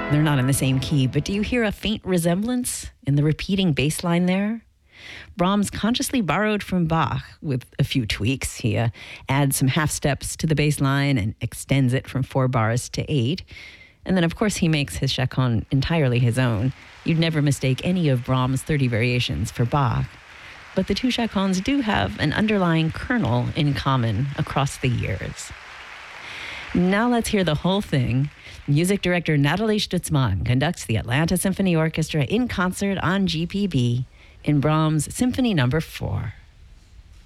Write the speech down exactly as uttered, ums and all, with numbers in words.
They're not in the same key, but do you hear a faint resemblance in the repeating bass line there? Brahms consciously borrowed from Bach with a few tweaks. He uh, adds some half steps to the bass line and extends it from four bars to eight. And then, of course, he makes his chaconne entirely his own. You'd never mistake any of Brahms' thirty variations for Bach. But the two chaconnes do have an underlying kernel in common across the years. Now let's hear the whole thing. Music director Nathalie Stutzmann conducts the Atlanta Symphony Orchestra in concert on G P B in Brahms' Symphony Number four.